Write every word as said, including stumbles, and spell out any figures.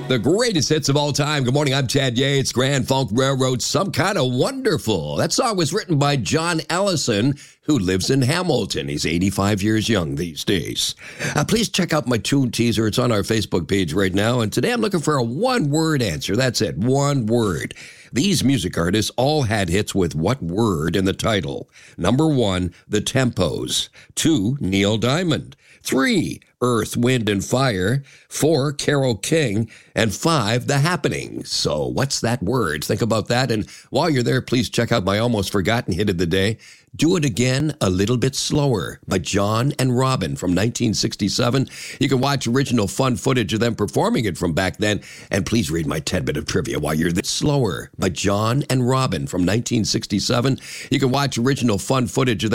The greatest hits of all time. Good morning, I'm Chad Yates. Grand Funk Railroad, Some Kind of Wonderful. That song was written by John Ellison, who lives in Hamilton. He's eighty-five years young these days. Uh, please check out my tune teaser. It's on our Facebook page right now. And today I'm looking for a one-word answer. That's it, one word. These music artists all had hits with what word in the title? Number one, The Tempos. Two, Neil Diamond. Three, Earth, Wind, and Fire. Four, Carole King. And five, The Happenings. So what's that word? Think about that. And while you're there, please check out my almost forgotten hit of the day, Do It Again a Little Bit Slower by John and Robin from nineteen sixty-seven. You can watch original fun footage of them performing it from back then. And please read my ten-bit of trivia while you're there. Slower by John and Robin from nineteen sixty-seven. You can watch original fun footage of them.